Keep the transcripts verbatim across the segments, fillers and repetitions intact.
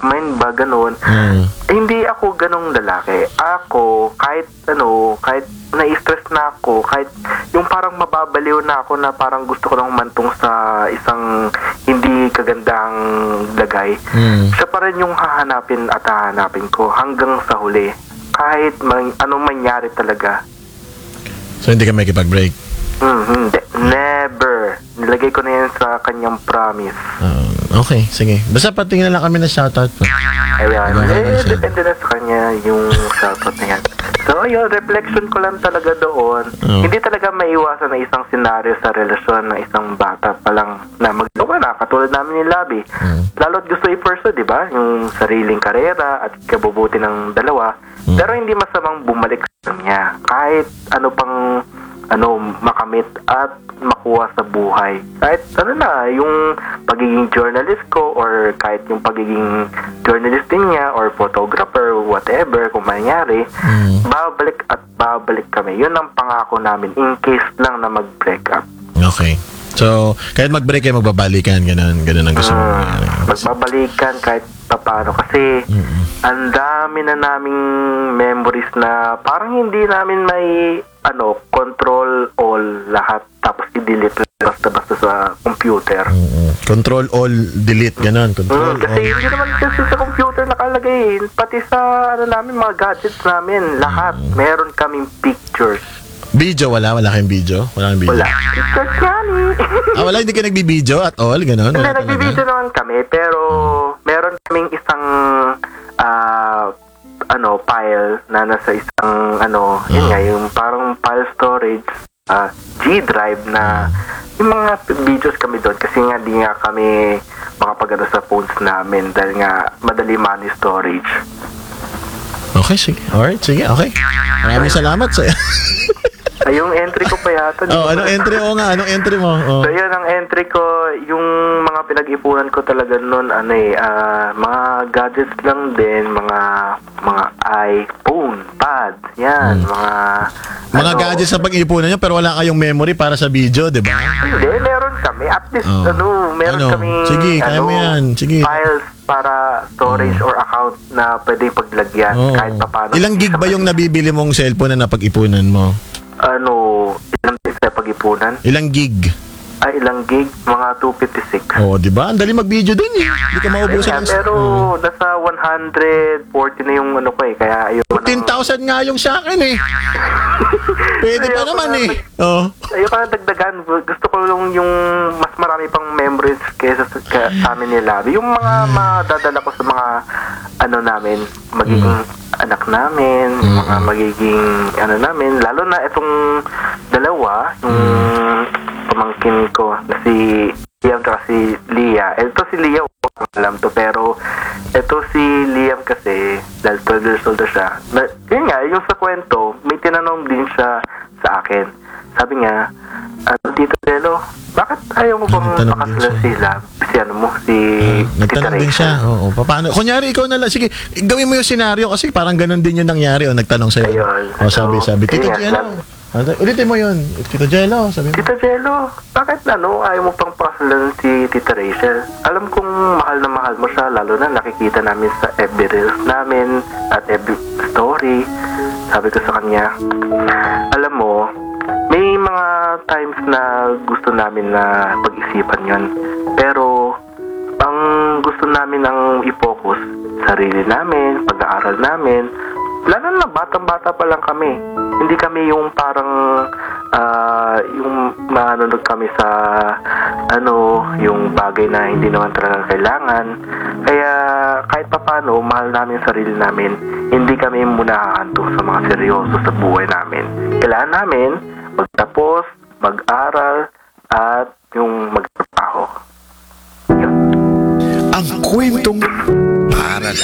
mind ba, ganun. Mm. Eh, hindi ako ganong lalaki. Ako, kahit ano, kahit na-stress na ako, kahit yung parang mababaliw na ako na parang gusto ko lang mantong sa isang hindi kagandang lagay, Mm. siya pa rin yung hahanapin at hahanapin ko hanggang sa huli. Kahit man, anong mangyari talaga. So, hindi ka makipag-break? Hmm, hindi. Never. Nilagay ko na yan sa kanyang promise. Uh, okay, sige. Basta patingin na lang kami na shoutout po. Ayan. Wala Eh, na siya. depende na sa kanya yung shoutout na yan. So, yun, reflection ko lang talaga doon. Oh. Hindi talaga maiwasan na isang senaryo sa relasyon ng isang bata pa lang na maggawa na, katulad namin ni Labi. Mm. Lalo't gusto i-pursue, di ba? Yung sariling karera at kabubuti ng dalawa. Mm. Pero hindi masamang bumalik sa kanya. Kahit ano pang ano makamit at makuha sa buhay. Kahit ano na, yung pagiging journalist ko or kahit yung pagiging journalist din niya or photographer, whatever, kung mangyari, Mm. babalik at babalik kami. Yun ang pangako namin in case lang na mag-break up. Okay. So, kahit mag-break kayo, magbabalikan, ganun, ganun ang gusto mo. Hmm, magbabalikan kahit papano kasi Mm-mm. ang dami na naming memories na parang hindi namin may ano, control all lahat tapos i-delete basta-basta sa computer. Mm-mm. Control all, delete, ganun. Control Hmm, kasi all. hindi naman kasi sa computer nakalagay. Pati sa ano namin, mga gadgets namin, lahat. Meron kaming pictures. Video, wala? Wala kayong video? Wala kayong video? Wala. Pictures yan eh. Ah, wala? Hindi ka nagbibideo at all? Ganun? Hindi, Wala nagbibideo talaga? naman kami, pero meron kaming isang ah, ano, file na nasa isang ano, yun nga, yung parang file storage, ah, G drive na yung mga videos kami doon kasi nga di nga kami makapagano sa phones namin dahil nga madali money storage. Okay, sige. Alright, sige. Okay. Maraming salamat sa... Ay, yung entry ko pa yata. Oh, anong entry mo nga? Anong entry mo? Oh. So, yun, ang entry ko, yung mga pinag-ipunan ko talaga noon, ano eh, ah, mga gadgets lang din, mga mga iPhone, pad, yan, mga... Mga ano, gadgets sa pag-iipunan nyo pero wala kayong memory para sa video, di ba? Hindi, meron kami. At least, Oh. ano, meron Ano? kami, Sige, kaya ano, mo yan. Sige. files para storage or account na pwede paglagyan Oh. kahit pa paano. Ilang gig ba yung nabibili mong cellphone na napag-ipunan mo? Ano, ilang gig na pag-ipunan? Ilang gig? Ay, ilang gig? Mga two fifty-six. Oh, di ba? Ang dali mag-video dun eh. Hindi ka maubusan ng... Pero Oh. nasa one hundred forty na yung ano ko eh, kaya ayun. fourteen thousand nga yung sa akin eh. Pwede pa Ayoko naman na- eh. Oh. Ayoko na dagdagan. Gusto ko yung, yung mas marami pang memories kaysa sa, ka, sa amin ni Labi. Yung mga madadala ko sa mga ano namin, magiging anak namin, yung mga magiging ano namin, lalo na itong dalawa, yung pamangkin ko na si Liam at si Lia. Ito si Lia, wala alam to, pero ito si Liam kasi, dahil twelve years old na siya, na, yun nga, yung sa kwento, may tinanong din siya sa akin. Sabi niya, ano dito, Delo, bakit ayaw mo bang Nagtanong din pakasalan siya. si Lab? Si ano mo, si Ah, nagtanong Tita din Rachel? siya. Oo, paano? Kunyari, ikaw na lang. Sige, gawin mo yung senaryo kasi parang ganun din yung nangyari. O, nagtanong sa'yo. Ayun. O, sabi, So, sabi, Tito yun nga, Jello. Ano, ulitin mo yun. Tito Jello, sabi mo. Tita Jello, bakit ano, ayaw mo pang pakasalan si Tita Rachel? Alam kong mahal na mahal mo siya, lalo na nakikita namin sa F B Reels namin at F B story. Sabi ko sa kanya, alam mo, may mga times na gusto namin na pag-isipan yon. Pero, ang gusto namin ang i-focus, sarili namin, pag-aaral namin, lalo na batang-bata pa lang kami. Hindi kami yung parang ah, yung manunod kami sa ano, yung bagay na hindi naman talaga kailangan. Kaya kahit pa paano, mahal namin yung sarili namin. Hindi kami muna hahanto sa mga seryoso sa buhay namin. Kailangan namin magtapos, mag-aral, at yung magtrabaho. Yun. Ang kwentong para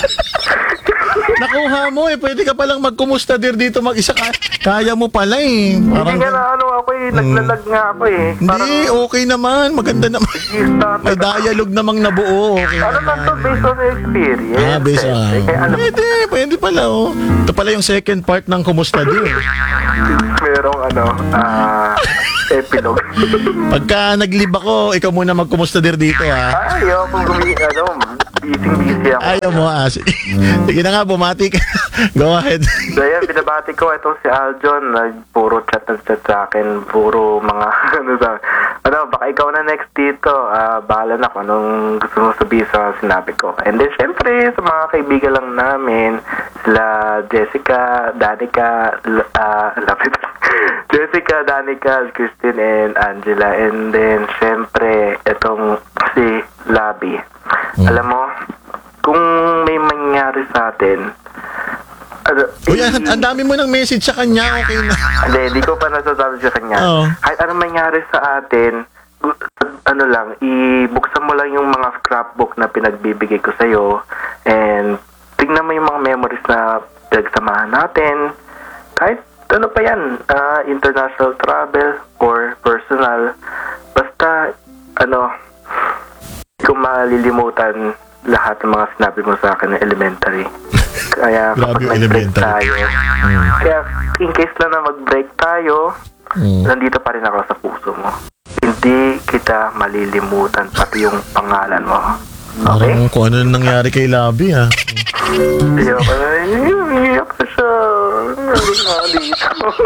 Nakuha mo eh. Pwede ka palang magkumusta dir dito mag-isa ka. Kaya mo pala eh. Parang, Hindi nga na ano ako eh, naglalag nga ako eh. hindi, okay naman. Maganda naman. Parang, May dialogue namang nabuo. Okay ano naman. lang to, based on experience. Ah, based on... Eh, kaya alam, Pwede, pwede pala oh. Ito pala yung second part ng kumusta dir. merong ano, ah, Epilogue. Pagka nag-leave ako, ikaw muna magkumusta dir dito, ha? Ayaw kung gumi, ano, busy-busy ako. Ayaw mo, ha? Sige sige na nga, bumati ka. Go ahead. So yan, binabati ko itong si Aljon, nag puro chat ng chat sa akin, puro mga, ano sa, ano, baka ikaw na next dito, ah, bahala na kung anong gusto mo sabihin sa sinabi ko. And then, syempre, sa mga kaibigan lang namin, sila Jessica, Danica, l- ah, lapit, Jessica, Danica, Christine, and Angela. And then, syempre, itong si Labi. Alam mo, kung may mangyari sa atin, ano, Uy, ang, ang dami mo ng message sa kanya, okay na. hindi, hindi ko pa nasasabi sa kanya. Oo. Kahit anong mangyari sa atin, gu- ano lang, ibuksan mo lang yung mga scrapbook na pinagbibigay ko sa'yo and tignan mo yung mga memories na pinagsamahan natin. Kahit ano pa yan, ah, international travel or personal. Basta, ano, hindi ko malilimutan lahat ng mga sinabi mo sa akin na elementary. Kaya Grabe kapag yung nag-break elementary. tayo, kaya in case lang na mag-break tayo, Mm. nandito pa rin ako sa puso mo. Hindi kita malilimutan, pati yung pangalan mo. Okay? Parang kung ano nangyari kay Labi, ha? Iyak ka na. Iyak ka siya. Ano nga dito?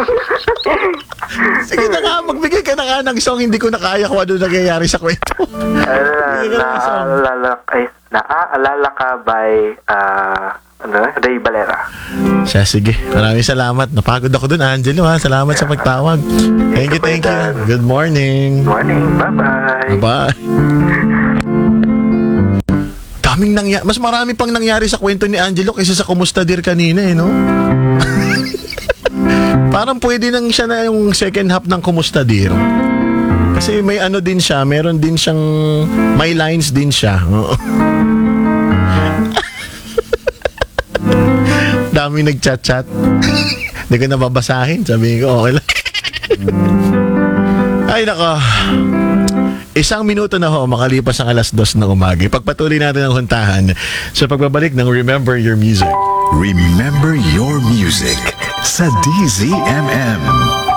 Sige na nga, magbigay ka na nga ng song. Hindi ko na kaya kung ano nangyayari sa kwento. Ano na, Bigay ka ng song. naaalala, ay, naaalala ka by, ah, ano, Ray Valera. Siya, sige. Maraming salamat. Napagod ako dun, Angelo, ha? Salamat sa pagtawag. Thank you, thank you. Good morning. Morning. Bye-bye. Bye. Daming nangyari. Mas marami pang nangyari sa kwento ni Angelo kaysa sa Kumusta Dir kanina, eh, no? Parang pwede nang siya na yung second half ng Kumusta Dir. Kasi may ano din siya, meron din siyang, may lines din siya. Oo. Daming nagchat-chat. Hindi ko nababasahin. Sabi ko, okay lang. Ay, nako. Isang minuto na ho, makalipas ang alas dos ng umaga. Pagpatuloy natin ang huntahan sa pagbabalik ng Remember Your Music. Remember your music sa D Z M M.